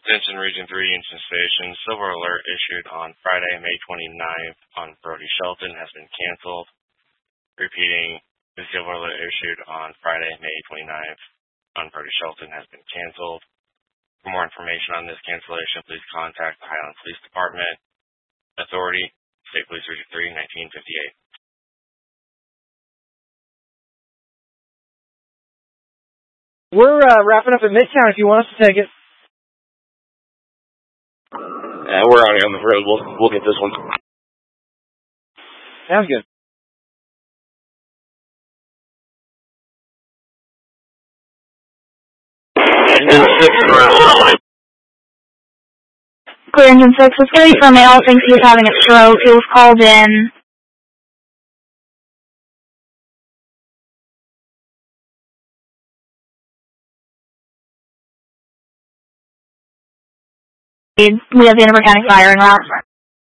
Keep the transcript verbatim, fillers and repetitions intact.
Attention Region three Houston Station. Silver alert issued on Friday, May twenty-ninth on Brody Shelton has been canceled. Repeating, the silver alert issued on Friday, May twenty-ninth on Brody Shelton has been canceled. For more information on this cancellation, please contact the Highland Police Department. Authority, State Police Region three, nineteen fifty-eight. We're uh, wrapping up in Midtown if you want us to take it. Yeah, we're already on the road. We'll, we'll get this one. Sounds good. Clear Engine six, let's get a male, thinks he was having a stroke. He was called in. We have the Inver County Fire en route.